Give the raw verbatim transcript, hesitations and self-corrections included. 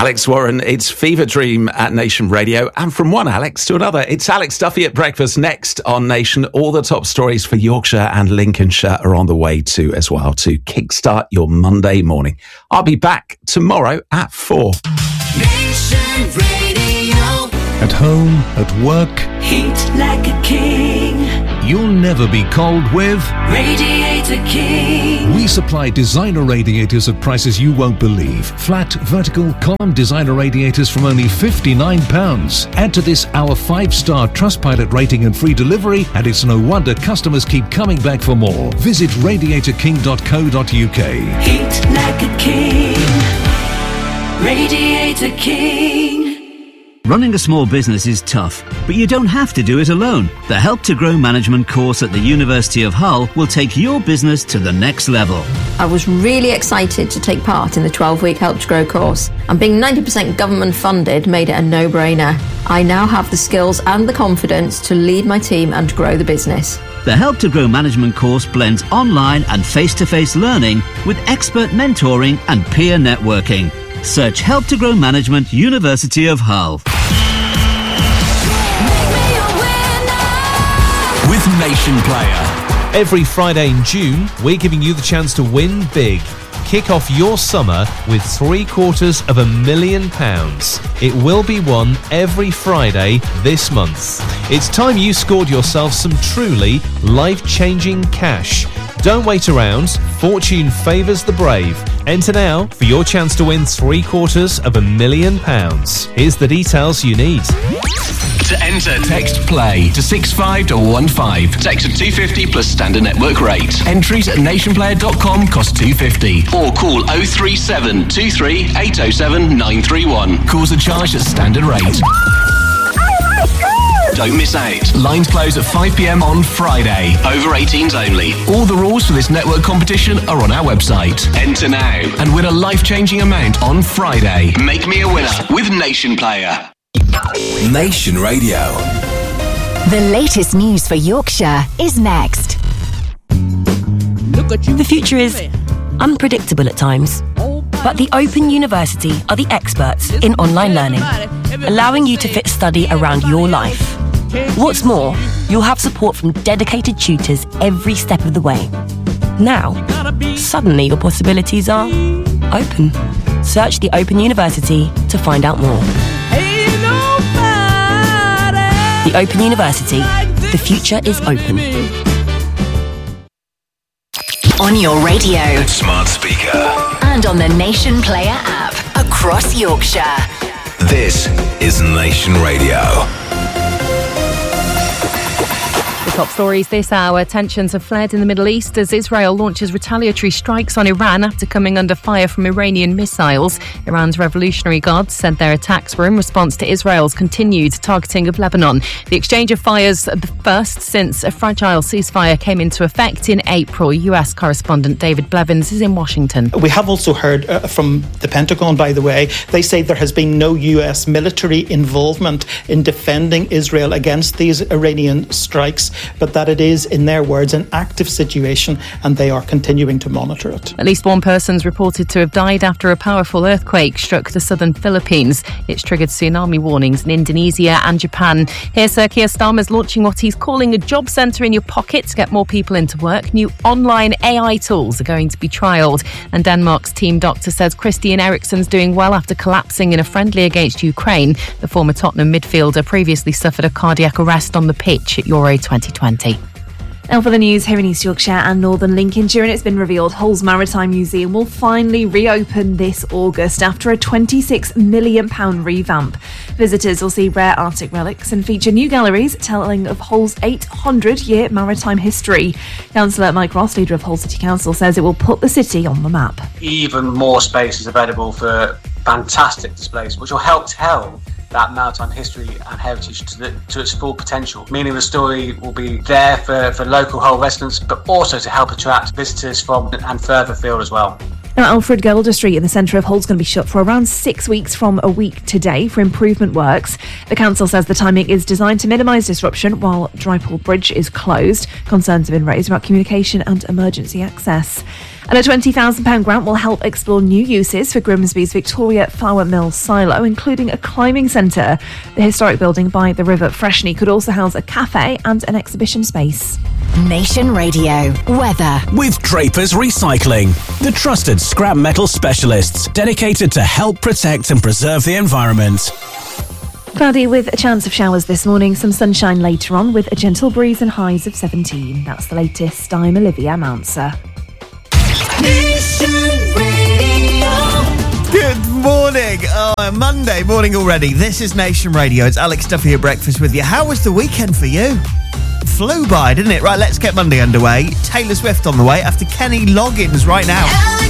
Alex Warren, it's Fever Dream at Nation Radio. And from one Alex to another, it's Alex Duffy at breakfast next on Nation. All the top stories for Yorkshire and Lincolnshire are on the way too as well to kickstart your Monday morning. I'll be back tomorrow at four. Nation Radio. At home, at work. Heat like a king. You'll never be cold with Radiator King. We supply designer radiators at prices you won't believe. Flat, vertical, column designer radiators from only fifty-nine pounds. Add to this our five-star Trustpilot rating and free delivery, and it's no wonder customers keep coming back for more. Visit radiator king dot co dot uk. Heat like a king. Radiator King. Running a small business is tough, but you don't have to do it alone. The Help to Grow Management course at the University of Hull will take your business to the next level. I was really excited to take part in the twelve-week Help to Grow course, and being ninety percent government funded made it a no-brainer. I now have the skills and the confidence to lead my team and grow the business. The Help to Grow Management course blends online and face-to-face learning with expert mentoring and peer networking. Search Help to Grow Management, University of Hull. With Nation Player. Every Friday in June, we're giving you the chance to win big. Kick off your summer with three quarters of a million pounds. It will be won every Friday this month. It's time you scored yourself some truly life-changing cash. Don't wait around. Fortune favours the brave. Enter now for your chance to win three quarters of a million pounds. Here's the details you need. To enter, text PLAY to six five one five. Text at two fifty plus standard network rate. Entries at nationplayer dot com cost two fifty. Or call oh three seven two three eight oh seven nine three one. Calls are charged at standard rate. Don't miss out. Lines close at five p.m. on Friday. Over eighteens only. All the rules for this network competition are on our website. Enter now and win a life-changing amount on Friday. Make me a winner with Nation Player. Nation Radio. The latest news for Yorkshire is next. The future is unpredictable at times, but the Open University are the experts in online learning, allowing you to fit study around your life. What's more, you'll have support from dedicated tutors every step of the way. Now, suddenly your possibilities are open. Search the Open University to find out more. The Open University. The future is open. On your radio, Smart speaker. and on the Nation Player app across Yorkshire. This is Nation Radio. The top stories this hour. Tensions have flared in the Middle East as Israel launches retaliatory strikes on Iran after coming under fire from Iranian missiles. Iran's Revolutionary Guards said their attacks were in response to Israel's continued targeting of Lebanon. The exchange of fires the first since a fragile ceasefire came into effect in April. U S correspondent David Blevins is in Washington. We have also heard uh, from the Pentagon, by the way. They say there has been no U S military involvement in defending Israel against these Iranian strikes, but that it is, in their words, an active situation and they are continuing to monitor it. At least one person's reported to have died after a powerful earthquake struck the southern Philippines. It's triggered tsunami warnings in Indonesia and Japan. Here, Sir Keir Starmer's launching what he's calling a job centre in your pocket to get more people into work. New online A I tools are going to be trialled. And Denmark's team doctor says Christian Eriksen's doing well after collapsing in a friendly against Ukraine. The former Tottenham midfielder previously suffered a cardiac arrest on the pitch at Euro twenty twenty. Now for the news here in East Yorkshire and Northern Lincolnshire, and it's been revealed Hull's Maritime Museum will finally reopen this August after a twenty-six million pounds revamp. Visitors will see rare Arctic relics and feature new galleries telling of Hull's eight hundred year maritime history. Councillor Mike Ross, leader of Hull City Council, says it will put the city on the map. Even more space is available for fantastic displays, which will help tell that maritime history and heritage to, the, to its full potential, meaning the story will be there for, for local Hull residents, but also to help attract visitors from and further afield as well. Now, Alfred Gelder Street in the centre of Hull is going to be shut for around six weeks from a week today for improvement works. The council says the timing is designed to minimise disruption while Drypool Bridge is closed. Concerns have been raised about communication and emergency access. And a twenty thousand pounds grant will help explore new uses for Grimsby's Victoria Flour Mill silo, including a climbing centre. The historic building by the River Freshney could also house a cafe and an exhibition space. Nation Radio weather. With Drapers Recycling, the trusted scrap metal specialists dedicated to help protect and preserve the environment. Cloudy with a chance of showers this morning, some sunshine later on with a gentle breeze and highs of seventeen. That's the latest. I'm Olivia Mounser. Good morning. Oh, Monday morning already. This is Nation Radio. It's Alex Duffy at breakfast with you. How was the weekend for you? Flew by, didn't it? Right, let's get Monday underway. Taylor Swift on the way after Kenny Loggins right now.